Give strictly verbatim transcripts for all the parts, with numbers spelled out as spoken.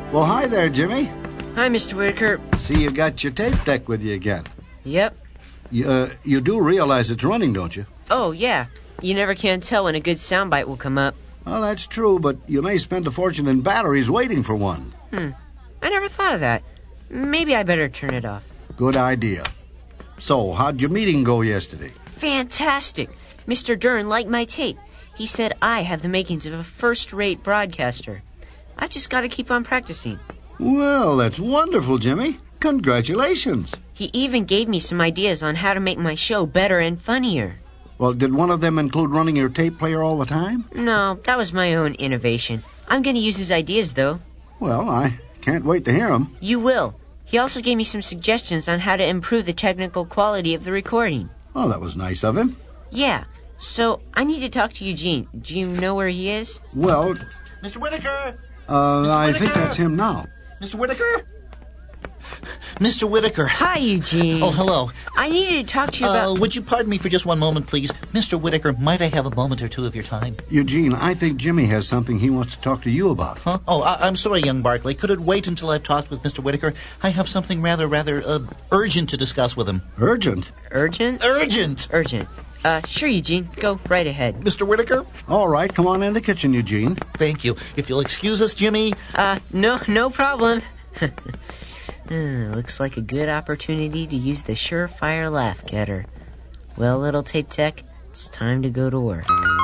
Well, hi there, Jimmy. Hi, Mister Whitaker. See, you got your tape deck with you again. Yep. You, uh, you do realize it's running, don't you? Oh, yeah. You never can tell when a good soundbite will come up. Well, that's true, but you may spend a fortune in batteries waiting for one. Hmm. I never thought of that. Maybe I better turn it off. Good idea. So, how'd your meeting go yesterday? Fantastic. Mister Dern liked my tape. He said I have the makings of a first-rate broadcaster. I've just got to keep on practicing. Well, that's wonderful, Jimmy. Congratulations. He even gave me some ideas on how to make my show better and funnier. Well, did one of them include running your tape player all the time? No, that was my own innovation. I'm going to use his ideas, though. Well, I can't wait to hear them. You will. He also gave me some suggestions on how to improve the technical quality of the recording. Oh, that was nice of him. Yeah. So, I need to talk to Eugene. Do you know where he is? Well, Mister Whitaker! uh, Mister I Whitaker! think that's him now. Mister Whitaker? Mister Whitaker. Hi, Eugene. Oh, hello. I needed to talk to you Uh, about... would you pardon me for just one moment, please? Mister Whitaker, might I have a moment or two of your time? Eugene, I think Jimmy has something he wants to talk to you about. Huh? Oh, I- I'm sorry, young Barclay. Could it wait until I've talked with Mister Whitaker? I have something rather, rather uh, urgent to discuss with him. Urgent? Urgent? Urgent! Urgent. Uh, sure, Eugene. Go right ahead. Mister Whitaker? All right, come on in the kitchen, Eugene. Thank you. If you'll excuse us, Jimmy. Uh, no, no problem. Uh, looks like a good opportunity to use the surefire laugh getter. Well, little tape tech, it's time to go to work.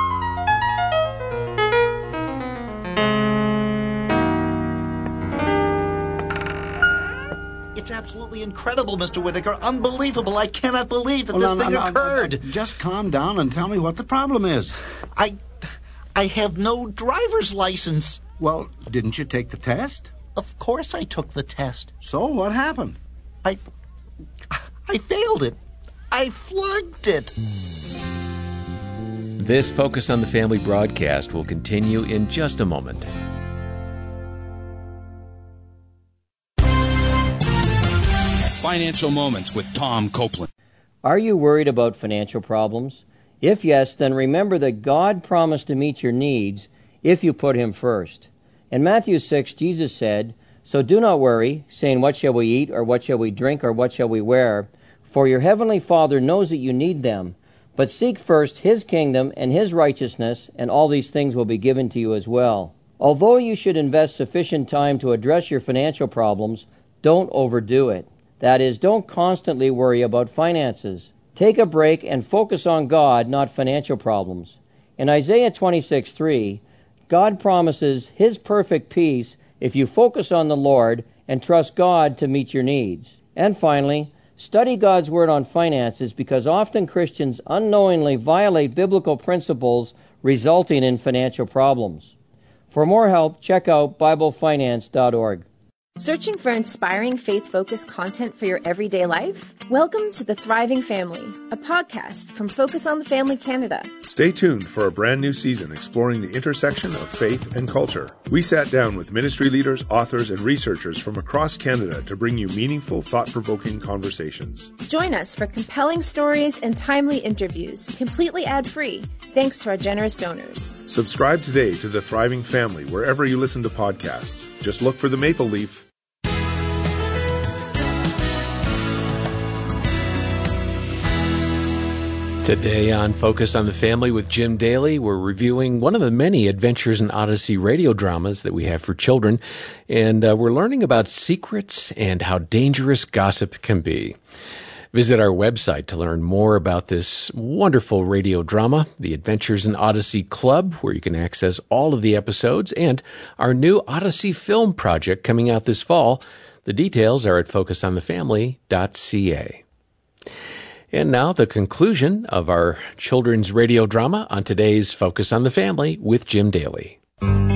It's absolutely incredible, Mister Whitaker. Unbelievable. I cannot believe that Well, this no, thing no, no, occurred. no, just calm down and tell me what the problem is. I, I have no driver's license. Well, didn't you take the test? Of course I took the test. So what happened? I, I failed it. I flunked it. This Focus on the Family broadcast will continue in just a moment. Financial Moments with Tom Copeland. Are you worried about financial problems? If yes, then remember that God promised to meet your needs if you put Him first. In Matthew six, Jesus said, "So do not worry, saying, 'What shall we eat, or what shall we drink, or what shall we wear?' For your heavenly Father knows that you need them. But seek first His kingdom and His righteousness, and all these things will be given to you as well." Although you should invest sufficient time to address your financial problems, don't overdo it. That is, don't constantly worry about finances. Take a break and focus on God, not financial problems. In Isaiah twenty-six three, God promises His perfect peace if you focus on the Lord and trust God to meet your needs. And finally, study God's Word on finances, because often Christians unknowingly violate biblical principles resulting in financial problems. For more help, check out Bible Finance dot org. Searching for inspiring faith-focused content for your everyday life? Welcome to The Thriving Family, a podcast from Focus on the Family Canada. Stay tuned for a brand new season exploring the intersection of faith and culture. We sat down with ministry leaders, authors, and researchers from across Canada to bring you meaningful, thought-provoking conversations. Join us for compelling stories and timely interviews, completely ad-free, thanks to our generous donors. Subscribe today to The Thriving Family wherever you listen to podcasts. Just look for the maple leaf. Today on Focus on the Family with Jim Daly, we're reviewing one of the many Adventures in Odyssey radio dramas that we have for children, and uh, we're learning about secrets and how dangerous gossip can be. Visit our website to learn more about this wonderful radio drama, the Adventures in Odyssey Club, where you can access all of the episodes, and our new Odyssey film project coming out this fall. The details are at focus on the family dot c a. And now the conclusion of our children's radio drama on today's Focus on the Family with Jim Daly.